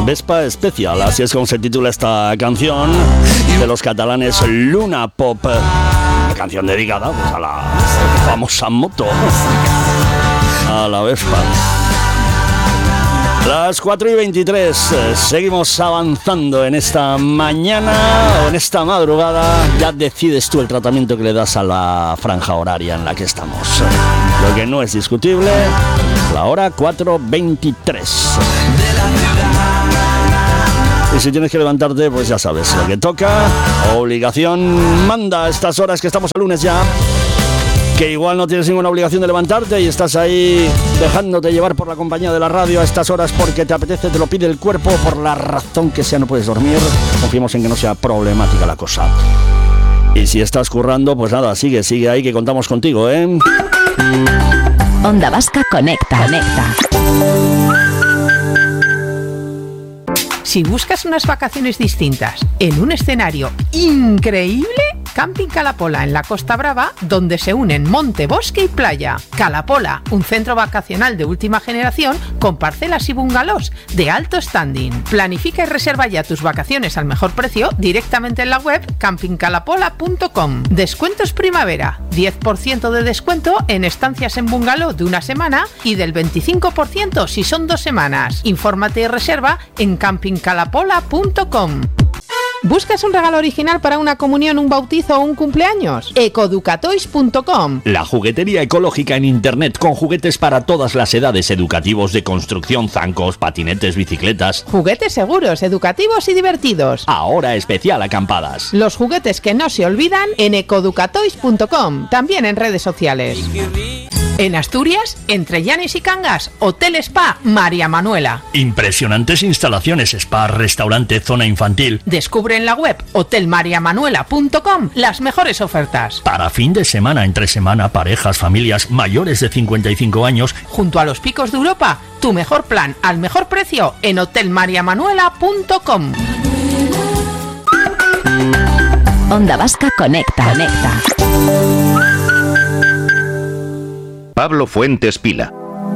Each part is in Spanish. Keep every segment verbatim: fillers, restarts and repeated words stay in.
Vespa Especial, así es como se titula esta canción de los catalanes Luna Pop. Una canción dedicada pues, a la famosa moto, a la Vespa. Las cuatro y veintitrés, eh, seguimos avanzando en esta mañana o en esta madrugada. Ya decides tú el tratamiento que le das a la franja horaria en la que estamos. Lo que no es discutible, la hora cuatro veintitrés. Y si tienes que levantarte, pues ya sabes, lo que toca, obligación manda a estas horas que estamos el lunes ya. Que igual no tienes ninguna obligación de levantarte y estás ahí dejándote llevar por la compañía de la radio a estas horas porque te apetece, te lo pide el cuerpo, por la razón que sea no puedes dormir. Confiemos en que no sea problemática la cosa. Y si estás currando, pues nada, sigue, sigue ahí que contamos contigo, ¿eh? Onda Vasca Conecta, conecta. Si buscas unas vacaciones distintas en un escenario increíble, Camping Calapola en la Costa Brava, donde se unen monte, bosque y playa. Calapola, un centro vacacional de última generación con parcelas y bungalows de alto standing. Planifica y reserva ya tus vacaciones al mejor precio directamente en la web camping calapola punto com. Descuentos primavera, diez por ciento de descuento en estancias en bungalow de una semana y del veinticinco por ciento si son dos semanas. Infórmate y reserva en camping calapola punto com. ¿Buscas un regalo original para una comunión, un bautizo o un cumpleaños? ecoducatoys punto com. La juguetería ecológica en internet con juguetes para todas las edades, educativos, de construcción, zancos, patinetes, bicicletas. Juguetes seguros, educativos y divertidos. Ahora especial acampadas. Los juguetes que no se olvidan en ecoducatoys punto com. También en redes sociales. En Asturias, entre Llanes y Cangas, Hotel Spa María Manuela. Impresionantes instalaciones, spa, restaurante, zona infantil. Descubre en la web hotel maría manuela punto com las mejores ofertas. Para fin de semana, entre semana, parejas, familias mayores de cincuenta y cinco años. Junto a los picos de Europa, tu mejor plan al mejor precio en hotel maría manuela punto com. Onda Vasca Conecta, conecta. Pablo Fuentes Pila.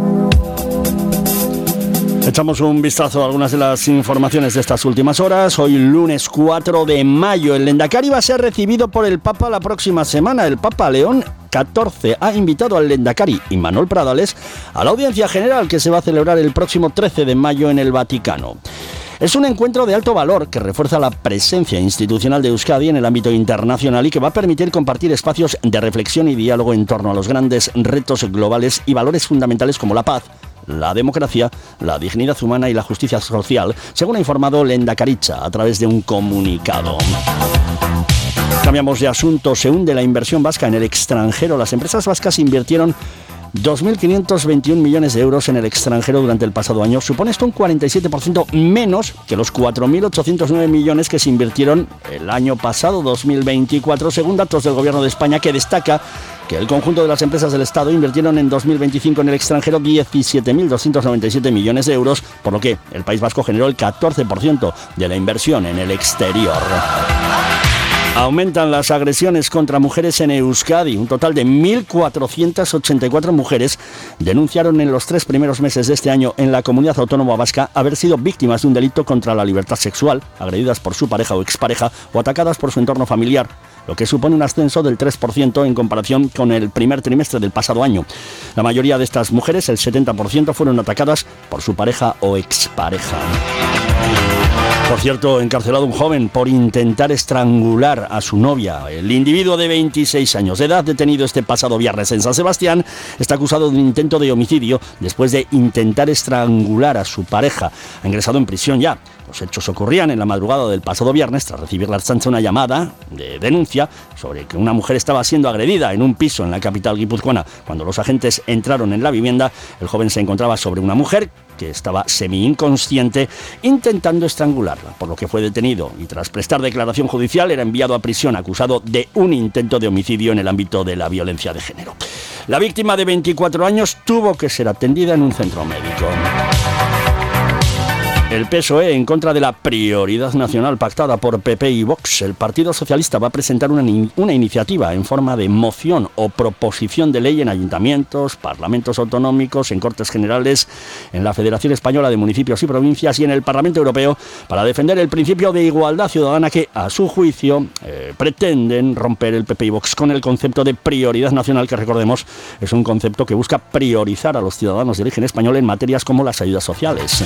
Echamos un vistazo a algunas de las informaciones de estas últimas horas. Hoy lunes cuatro de mayo, el Lendakari va a ser recibido por el Papa la próxima semana. El Papa León catorce ha invitado al Lendakari Imanol Pradales a la audiencia general que se va a celebrar el próximo trece de mayo en el Vaticano. Es un encuentro de alto valor que refuerza la presencia institucional de Euskadi en el ámbito internacional y que va a permitir compartir espacios de reflexión y diálogo en torno a los grandes retos globales y valores fundamentales como la paz, la democracia, la dignidad humana y la justicia social, según ha informado Lendakaritza a través de un comunicado. Cambiamos de asunto. Se hunde la inversión vasca en el extranjero. Las empresas vascas invirtieron dos mil quinientos veintiún millones de euros en el extranjero durante el pasado año. Supone esto un cuarenta y siete por ciento menos que los cuatro mil ochocientos nueve millones que se invirtieron el año pasado, dos mil veinticuatro, según datos del Gobierno de España, que destaca que el conjunto de las empresas del Estado invirtieron en dos mil veinticinco en el extranjero diecisiete mil doscientos noventa y siete millones de euros, por lo que el País Vasco generó el catorce por ciento de la inversión en el exterior. Aumentan las agresiones contra mujeres en Euskadi. Un total de mil cuatrocientas ochenta y cuatro mujeres denunciaron en los tres primeros meses de este año en la comunidad autónoma vasca haber sido víctimas de un delito contra la libertad sexual, agredidas por su pareja o expareja o atacadas por su entorno familiar, lo que supone un ascenso del tres por ciento en comparación con el primer trimestre del pasado año. La mayoría de estas mujeres, el setenta por ciento, fueron atacadas por su pareja o expareja. Por cierto, encarcelado un joven por intentar estrangular a su novia. El individuo de veintiséis años de edad, detenido este pasado viernes en San Sebastián, está acusado de un intento de homicidio después de intentar estrangular a su pareja. Ha ingresado en prisión ya. Los hechos ocurrían en la madrugada del pasado viernes tras recibir la Ertzaintza una llamada de denuncia sobre que una mujer estaba siendo agredida en un piso en la capital guipuzcoana. Cuando los agentes entraron en la vivienda, el joven se encontraba sobre una mujer que estaba semi-inconsciente intentando estrangularla, por lo que fue detenido y tras prestar declaración judicial era enviado a prisión acusado de un intento de homicidio en el ámbito de la violencia de género. La víctima de veinticuatro años tuvo que ser atendida en un centro médico. El P S O E en contra de la prioridad nacional pactada por P P y Vox. El Partido Socialista va a presentar una, una iniciativa en forma de moción o proposición de ley en ayuntamientos, parlamentos autonómicos, en Cortes Generales, en la Federación Española de Municipios y Provincias y en el Parlamento Europeo para defender el principio de igualdad ciudadana que, a su juicio, eh, pretenden romper el P P y Vox con el concepto de prioridad nacional, que recordemos es un concepto que busca priorizar a los ciudadanos de origen español en materias como las ayudas sociales.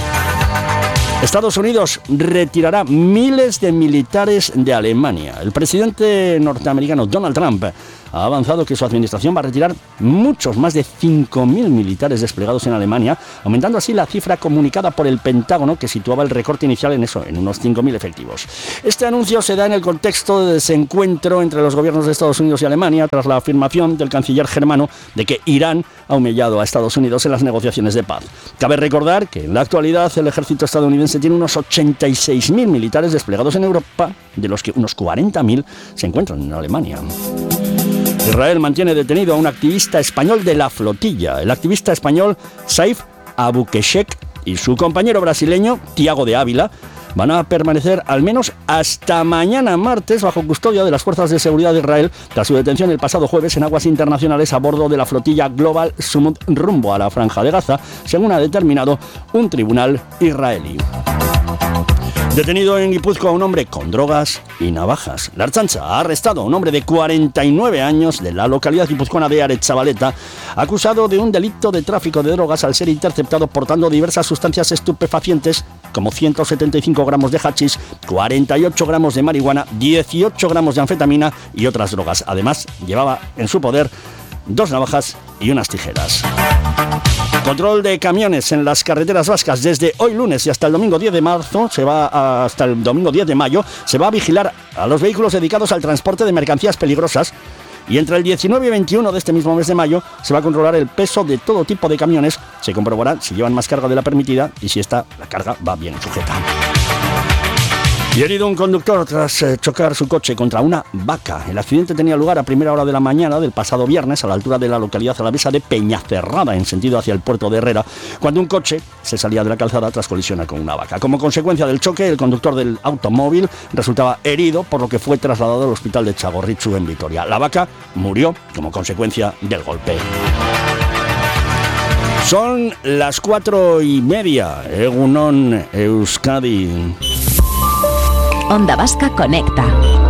Estados Unidos retirará miles de militares de Alemania. El presidente norteamericano Donald Trump ha avanzado que su administración va a retirar muchos, más de cinco mil militares desplegados en Alemania, aumentando así la cifra comunicada por el Pentágono, que situaba el recorte inicial en eso, en unos cinco mil efectivos. Este anuncio se da en el contexto de desencuentro entre los gobiernos de Estados Unidos y Alemania, tras la afirmación del canciller germano de que Irán ha humillado a Estados Unidos en las negociaciones de paz. Cabe recordar que en la actualidad el ejército estadounidense tiene unos ochenta y seis mil militares desplegados en Europa, de los que unos cuarenta mil se encuentran en Alemania. Israel mantiene detenido a un activista español de la flotilla. El activista español Saif Abukeshek y su compañero brasileño Tiago de Ávila van a permanecer al menos hasta mañana martes bajo custodia de las fuerzas de seguridad de Israel tras su detención el pasado jueves en aguas internacionales a bordo de la flotilla Global Summit rumbo a la Franja de Gaza, según ha determinado un tribunal israelí. Detenido en Guipúzcoa un hombre con drogas y navajas. La Ertzaintza ha arrestado a un hombre de cuarenta y nueve años de la localidad guipuzcoana de Aretxabaleta, acusado de un delito de tráfico de drogas al ser interceptado portando diversas sustancias estupefacientes como ciento setenta y cinco gramos de hachís, cuarenta y ocho gramos de marihuana, dieciocho gramos de anfetamina y otras drogas. Además, llevaba en su poder dos navajas y unas tijeras. Control de camiones en las carreteras vascas. Desde hoy lunes y hasta el domingo diez de marzo, se va hasta el domingo diez de mayo, se va a vigilar a los vehículos dedicados al transporte de mercancías peligrosas. Y entre el diecinueve y veintiuno de este mismo mes de mayo se va a controlar el peso de todo tipo de camiones. Se comprobará si llevan más carga de la permitida y si esta, la carga, va bien sujeta. Y herido un conductor tras eh, chocar su coche contra una vaca. El accidente tenía lugar a primera hora de la mañana del pasado viernes a la altura de la localidad alavesa de Peñacerrada, en sentido hacia el puerto de Herrera, cuando un coche se salía de la calzada tras colisionar con una vaca. Como consecuencia del choque, el conductor del automóvil resultaba herido, por lo que fue trasladado al hospital de Txagorritxu en Vitoria. La vaca murió como consecuencia del golpe. Son las cuatro y media. Egunon, Euskadi. Onda Vasca Conecta.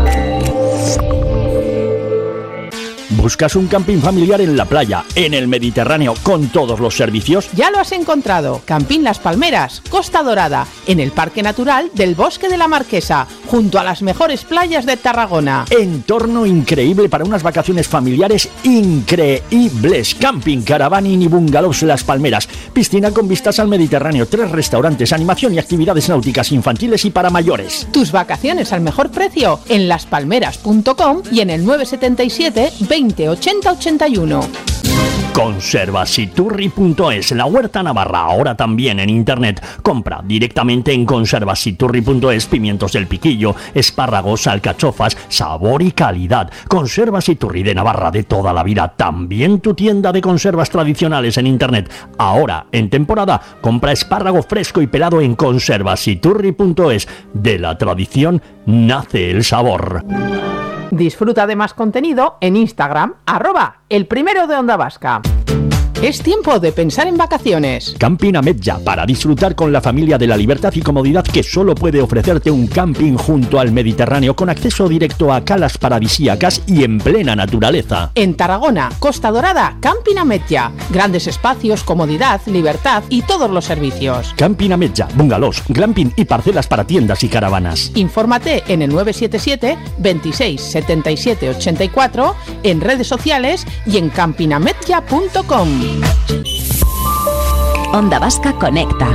¿Buscas un camping familiar en la playa, en el Mediterráneo, con todos los servicios? Ya lo has encontrado. Camping Las Palmeras, Costa Dorada, en el Parque Natural del Bosque de la Marquesa, junto a las mejores playas de Tarragona. Entorno increíble para unas vacaciones familiares increíbles. Camping, caravaning y bungalows Las Palmeras. Piscina con vistas al Mediterráneo, tres restaurantes, animación y actividades náuticas infantiles y para mayores. Tus vacaciones al mejor precio en las palmeras punto com y en el nueve setenta y siete veinte ochenta ochenta y uno. Conservasiturri punto es, la huerta navarra, ahora también en internet. Compra directamente en conservasiturri punto es pimientos del piquillo, espárragos, alcachofas, sabor y calidad. Conservasiturri de Navarra de toda la vida. También tu tienda de conservas tradicionales en internet. Ahora, en temporada, compra espárrago fresco y pelado en conservasiturri punto es. De la tradición nace el sabor. Disfruta de más contenido en Instagram, arroba el primero de Onda Vasca. Es tiempo de pensar en vacaciones. Camping Ametlla, para disfrutar con la familia de la libertad y comodidad que solo puede ofrecerte un camping junto al Mediterráneo, con acceso directo a calas paradisíacas y en plena naturaleza. En Tarragona, Costa Dorada, Camping Ametlla. Grandes espacios, comodidad, libertad y todos los servicios. Camping Ametlla, bungalows, glamping y parcelas para tiendas y caravanas. Infórmate en el nueve siete siete veintiséis setenta y siete ochenta y cuatro, en redes sociales y en camping ametlla punto com. Onda Vasca Conecta.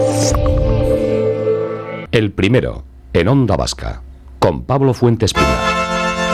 El primero, en Onda Vasca, con Pablo Fuentes Pila.